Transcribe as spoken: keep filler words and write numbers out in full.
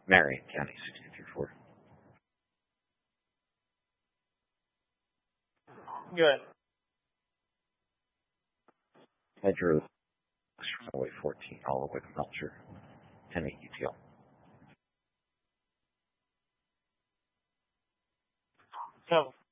Marion County, sixteen through four. Good. I drove from Highway fourteen all the way to Melcher, ten eight U T L. So